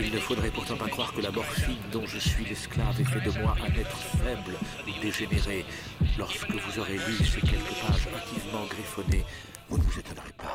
Il ne faudrait pourtant pas croire que la morphine dont je suis l'esclave ait fait de moi un être faible, dégénéré. Lorsque vous aurez lu ces quelques pages hâtivement griffonnées, vous ne vous étonnerez pas.